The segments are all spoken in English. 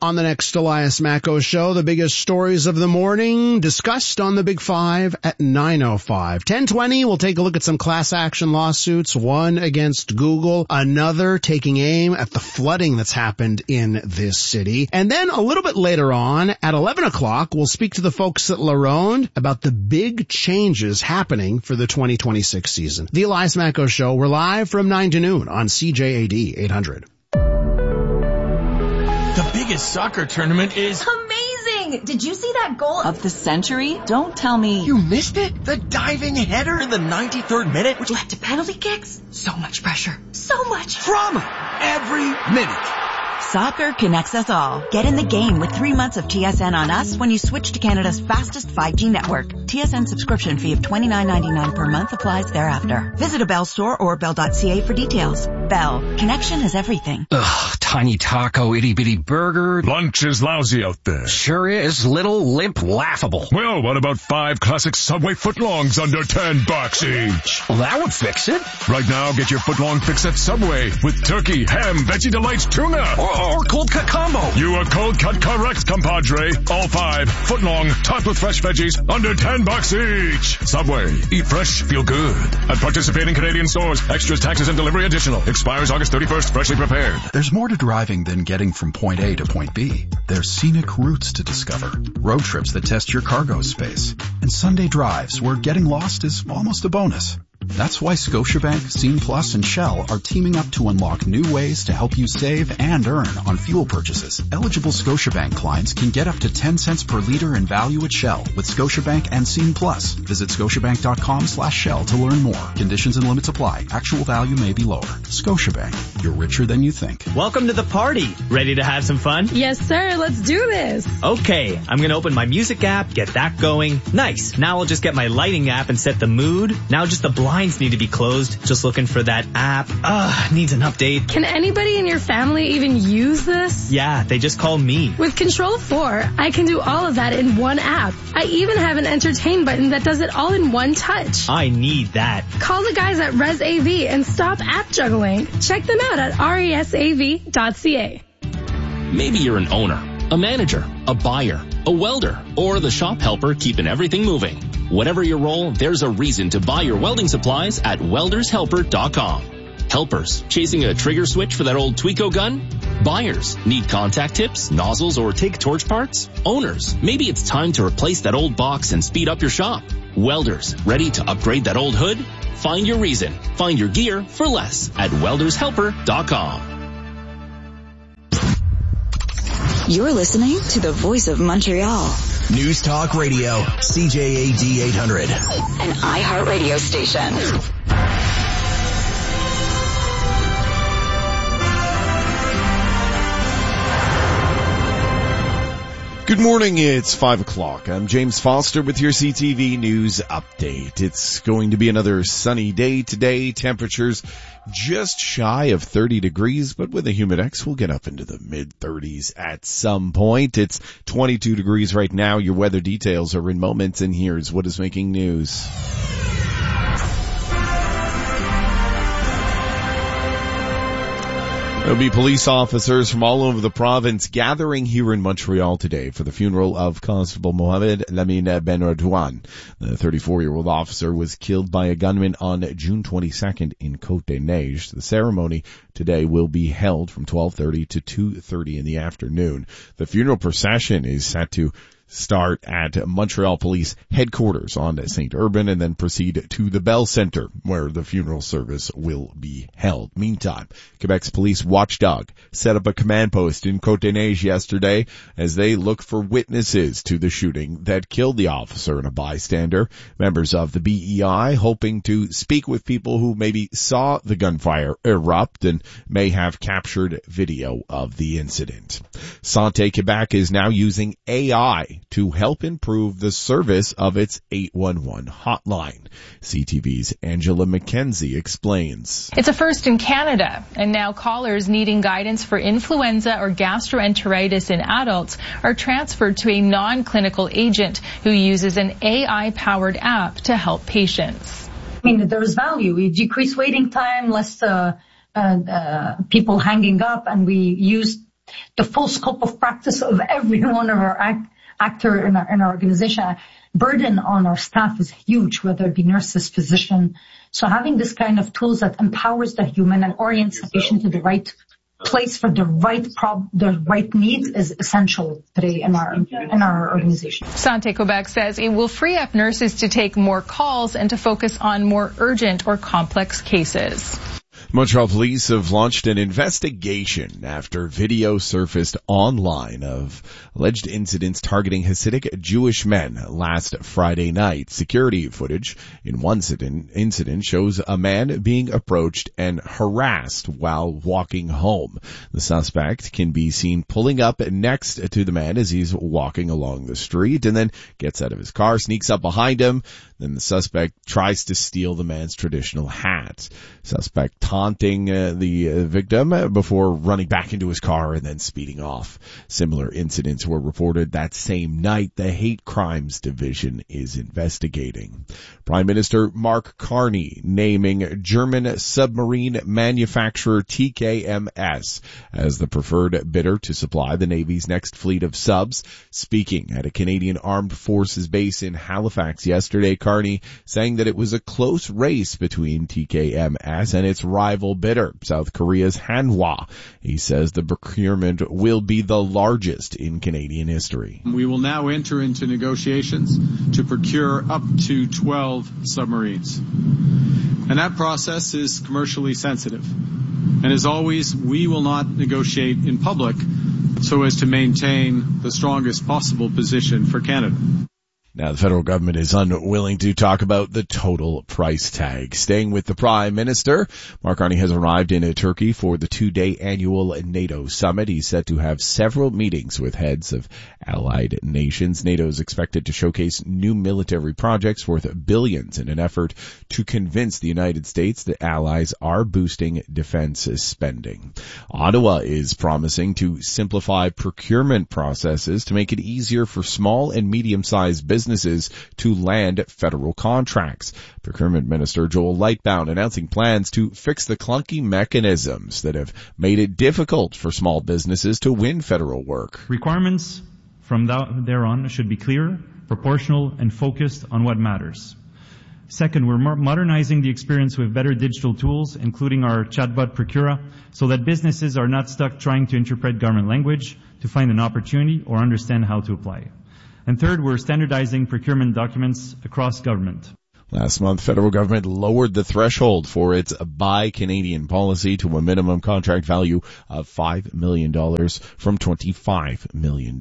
On the next Elias Macko Show, the biggest stories of the morning discussed on the Big Five at 9:05. 10:20, we'll take a look at some class action lawsuits, one against Google, another taking aim at the flooding that's happened in this city. And then a little bit later on, at 11 o'clock, we'll speak to the folks at La Ronde about the big changes happening for the 2026 season. The Elias Macko Show, we're live from 9 to noon on CJAD 800. The biggest soccer tournament is amazing! Did you see that goal of the century? Don't tell me you missed it. The diving header in the 93rd minute, which led to penalty kicks. So much pressure. So much drama every minute. Soccer connects us all. Get in the game with 3 months of TSN on us when you switch to Canada's fastest 5G network. TSN subscription fee of $29.99 per month applies thereafter. Visit a Bell store or bell.ca for details. Bell. Connection is everything. Ugh, tiny taco, itty-bitty burger. Lunch is lousy out there. Sure is. Little, limp, laughable. Well, what about 5 classic Subway footlongs under $10 each? Well, that would fix it. Right now, get your footlong fix at Subway with turkey, ham, Veggie Delights, tuna. Or cold cut combo. You are cold cut correct, compadre. All 5 footlong, topped with fresh veggies, under $10 each. Subway. Eat fresh, feel good. At participating Canadian stores, extras, taxes, and delivery additional. Expires August 31st, freshly prepared. There's more to driving than getting from point A to point B. There's scenic routes to discover, road trips that test your cargo space, and Sunday drives where getting lost is almost a bonus. That's why Scotiabank, Scene Plus, and Shell are teaming up to unlock new ways to help you save and earn on fuel purchases. Eligible Scotiabank clients can get up to 10 cents per liter in value at Shell with Scotiabank and Scene Plus. Visit scotiabank.com/Shell to learn more. Conditions and limits apply. Actual value may be lower. Scotiabank. You're richer than you think. Welcome to the party. Ready to have some fun? Yes, sir. Let's do this. Okay, I'm going to open my music app, get that going. Nice. Now I'll just get my lighting app and set the mood. Now just the blinds need to be closed. Just looking for that app. Needs an update. Can anybody in your family even use this? Yeah, they just call me. With Control 4, I can do all of that in one app. I even have an entertain button that does it all in one touch. I need that. Call the guys at ResAV and stop app juggling. Check them out at resav.ca. Maybe you're an owner, a manager, a buyer, a welder, or the shop helper keeping everything moving. Whatever your role, there's a reason to buy your welding supplies at weldershelper.com. Helpers, chasing a trigger switch for that old Tweco gun? Buyers, need contact tips, nozzles, or take torch parts? Owners, maybe it's time to replace that old box and speed up your shop. Welders, ready to upgrade that old hood? Find your reason. Find your gear for less at weldershelper.com. You're listening to the Voice of Montreal. News Talk Radio, CJAD 800. An iHeartRadio station. Good morning, it's 5 o'clock. I'm James Foster with your CTV News Update. It's going to be another sunny day today. Temperatures just shy of 30 degrees, but with a humidex, we'll get up into the mid-30s at some point. It's 22 degrees right now. Your weather details are in moments, and here's what is making news. There'll be police officers from all over the province gathering here in Montreal today for the funeral of Constable Mohamed Lamine Benradouane. The 34-year-old officer was killed by a gunman on June 22nd in Côte-des-Neiges. The ceremony today will be held from 12:30 to 2:30 in the afternoon. The funeral procession is set to start at Montreal Police Headquarters on St. Urban and then proceed to the Bell Centre where the funeral service will be held. Meantime, Quebec's police watchdog set up a command post in Côte-des-Neiges yesterday as they look for witnesses to the shooting that killed the officer and a bystander. Members of the BEI hoping to speak with people who maybe saw the gunfire erupt and may have captured video of the incident. Santé Québec is now using AI to help improve the service of its 811 hotline. CTV's Angela McKenzie explains. It's a first in Canada, and now callers needing guidance for influenza or gastroenteritis in adults are transferred to a non-clinical agent who uses an AI-powered app to help patients. I mean, there's value. We decrease waiting time, less people hanging up, and we use the full scope of practice of every one of our actor in our organization. Burden on our staff is huge, whether it be nurses, physician. So having this kind of tools that empowers the human and orients the patient to the right place for the right needs is essential today in our organization. Santé Quebec says it will free up nurses to take more calls and to focus on more urgent or complex cases. Montreal police have launched an investigation after video surfaced online of alleged incidents targeting Hasidic Jewish men last Friday night. Security footage in one incident shows a man being approached and harassed while walking home. The suspect can be seen pulling up next to the man as he's walking along the street and then gets out of his car, sneaks up behind him. Then the suspect tries to steal the man's traditional hat. Suspect taunting the victim before running back into his car and then speeding off. Similar incidents were reported that same night. The Hate Crimes Division is investigating. Prime Minister Mark Carney naming German submarine manufacturer TKMS as the preferred bidder to supply the Navy's next fleet of subs. Speaking at a Canadian Armed Forces base in Halifax yesterday, Carney saying that it was a close race between TKMS and its rival bidder, South Korea's Hanwha. He says the procurement will be the largest in Canadian history. We will now enter into negotiations to procure up to 12 submarines. And that process is commercially sensitive. And as always, we will not negotiate in public so as to maintain the strongest possible position for Canada. Now, the federal government is unwilling to talk about the total price tag. Staying with the Prime Minister, Mark Carney has arrived in Turkey for the 2-day annual NATO summit. He's set to have several meetings with heads of allied nations. NATO is expected to showcase new military projects worth billions in an effort to convince the United States that allies are boosting defense spending. Ottawa is promising to simplify procurement processes to make it easier for small and medium-sized businesses to land federal contracts. Procurement Minister Joel Lightbound announcing plans to fix the clunky mechanisms that have made it difficult for small businesses to win federal work. Requirements from there on should be clear, proportional, and focused on what matters. Second, we're modernizing the experience with better digital tools, including our chatbot Procura, so that businesses are not stuck trying to interpret government language to find an opportunity or understand how to apply. And third, we're standardizing procurement documents across government. Last month, federal government lowered the threshold for its Buy Canadian policy to a minimum contract value of $5 million from $25 million.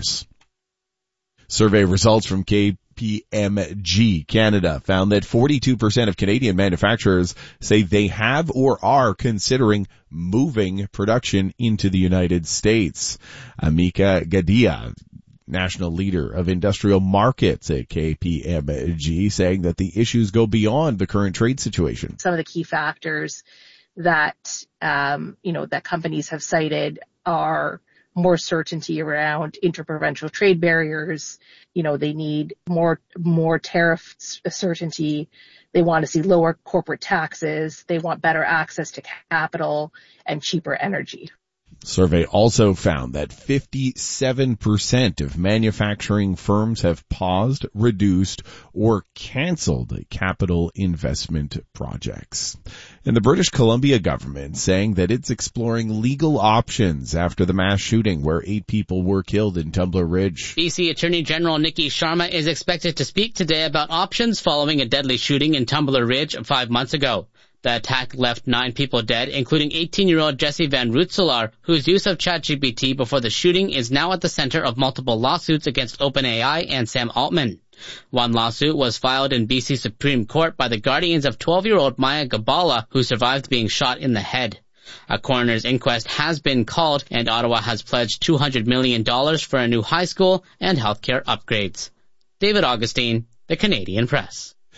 Survey results from KPMG Canada found that 42% of Canadian manufacturers say they have or are considering moving production into the United States. Amika Gadia, national leader of industrial markets at KPMG, saying that the issues go beyond the current trade situation. Some of the key factors that, that companies have cited are more certainty around interprovincial trade barriers. They need more tariff certainty. They want to see lower corporate taxes. They want better access to capital and cheaper energy. Survey also found that 57% of manufacturing firms have paused, reduced, or canceled capital investment projects. And the British Columbia government saying that it's exploring legal options after the mass shooting where 8 people were killed in Tumbler Ridge. BC Attorney General Nikki Sharma is expected to speak today about options following a deadly shooting in Tumbler Ridge 5 months ago. The attack left 9 people dead, including 18-year-old Jesse Van Rootselaar, whose use of ChatGPT before the shooting is now at the center of multiple lawsuits against OpenAI and Sam Altman. One lawsuit was filed in BC Supreme Court by the guardians of 12-year-old Maya Gabala, who survived being shot in the head. A coroner's inquest has been called, and Ottawa has pledged $200 million for a new high school and healthcare upgrades. David Augustine, The Canadian Press.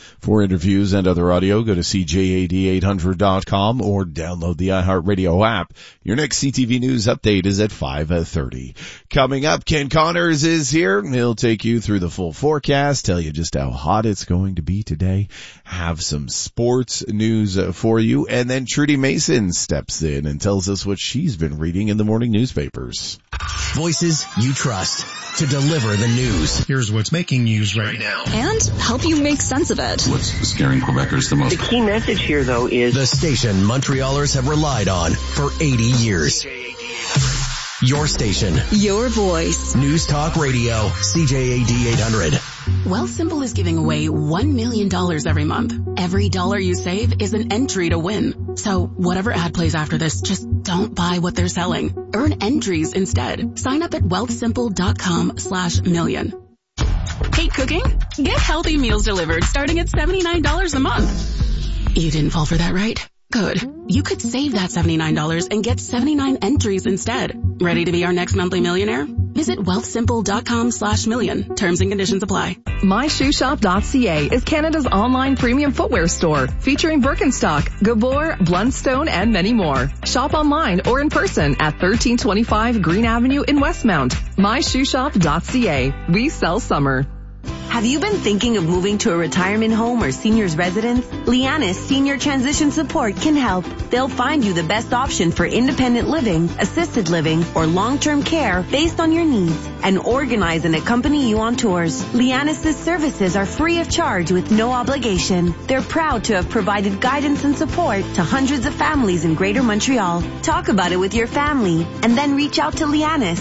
For interviews and other audio, go to CJAD800.com or download the iHeartRadio app. Your next CTV News update is at 5:30. Coming up, Ken Connors is here. He'll take you through the full forecast, tell you just how hot it's going to be today, have some sports news for you, and then Trudy Mason steps in and tells us what she's been reading in the morning newspapers. Voices you trust to deliver the news. Here's what's making news right now. And help you make sense of it. What's scaring Quebecers the most? The key message here, though, is the station Montrealers have relied on for 80 years. Your station. Your voice. News Talk Radio. CJAD 800. Wealthsimple is giving away $1 million every month. Every dollar you save is an entry to win. So whatever ad plays after this, just don't buy what they're selling. Earn entries instead. Sign up at wealthsimple.com/million. Hate cooking? Get healthy meals delivered starting at $79 a month. You didn't fall for that, right? Good. You could save that $79 and get 79 entries instead. Ready to be our next monthly millionaire? Visit wealthsimple.com/million. Terms and conditions apply. MyShoeShop.ca is Canada's online premium footwear store featuring Birkenstock, Gabor, Blundstone, and many more. Shop online or in person at 1325 Green Avenue in Westmount. MyShoeShop.ca. We sell summer. Have you been thinking of moving to a retirement home or senior's residence? Lianis Senior Transition Support can help. They'll find you the best option for independent living, assisted living, or long-term care based on your needs and organize and accompany you on tours. Lianis' services are free of charge with no obligation. They're proud to have provided guidance and support to hundreds of families in Greater Montreal. Talk about it with your family and then reach out to Lianis,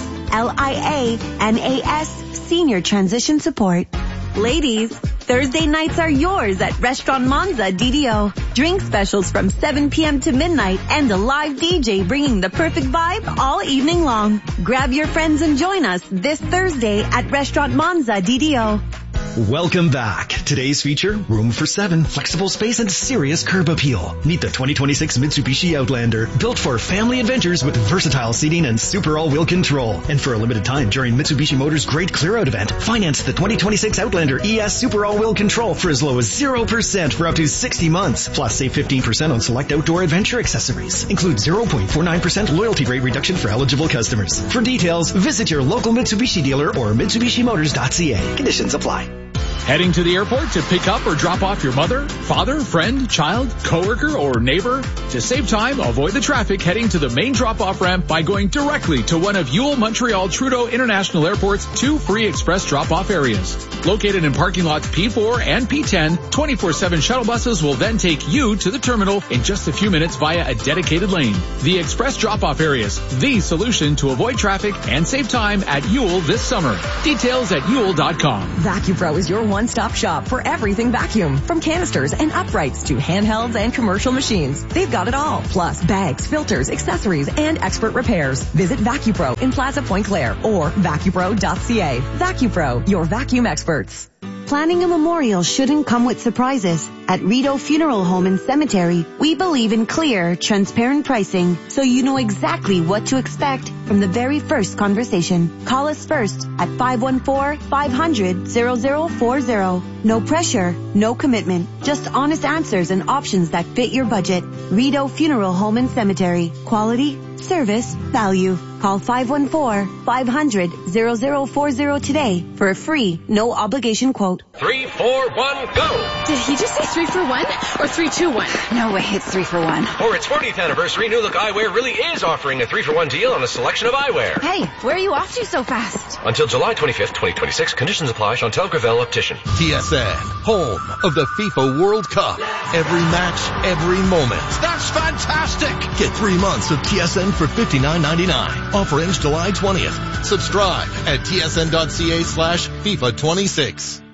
Lianas Senior Transition Support. Ladies, Thursday nights are yours at Restaurant Monza DDO. Drink specials from 7 p.m. to midnight and a live DJ bringing the perfect vibe all evening long. Grab your friends and join us this Thursday at Restaurant Monza DDO. Welcome back. Today's feature, room for 7, flexible space and serious curb appeal. Meet the 2026 Mitsubishi Outlander, built for family adventures with versatile seating and super all-wheel control. And for a limited time during Mitsubishi Motors' Great Clear-Out event, finance the 2026 Outlander ES Super All-Wheel Control for as low as 0% for up to 60 months. Plus, save 15% on select outdoor adventure accessories. Include 0.49% loyalty rate reduction for eligible customers. For details, visit your local Mitsubishi dealer or MitsubishiMotors.ca. Conditions apply. Heading to the airport to pick up or drop off your mother, father, friend, child, coworker, or neighbor? To save time, avoid the traffic heading to the main drop-off ramp by going directly to one of Yule Montreal Trudeau International Airport's 2 free express drop-off areas. Located in parking lots P4 and P10, 24/7 shuttle buses will then take you to the terminal in just a few minutes via a dedicated lane. The express drop-off areas, the solution to avoid traffic and save time at Yule this summer. Details at Yule.com. VacuPro is your one-stop shop for everything vacuum, from canisters and uprights to handhelds and commercial machines. They've got it all, plus bags, filters, accessories, and expert repairs. Visit VacuPro in Plaza Point Claire or vacupro.ca. VacuPro, your vacuum experts. Planning a memorial shouldn't come with surprises. At Rideau Funeral Home and Cemetery, we believe in clear, transparent pricing, so you know exactly what to expect from the very first conversation. Call us first at 514-500-0040. No pressure, no commitment, just honest answers and options that fit your budget. Rideau Funeral Home and Cemetery. Quality, service, value. Call 514-500-0040 today for a free, no obligation quote. 3, 4, 1, go! Did he just say 3 for 1 or 3, 2, 1? No way, it's 3 for 1. For its 40th anniversary, New Look Eyewear really is offering a 3-for-1 deal on a selection of eyewear. Hey, where are you off to so fast? Until July 25th, 2026. Conditions apply. Chantal Gravel Optician. TSN, home of the FIFA World Cup. Every match, every moment. That's fantastic! Get 3 months of TSN for $59.99. Offer ends July 20th. Subscribe at tsn.ca/FIFA26.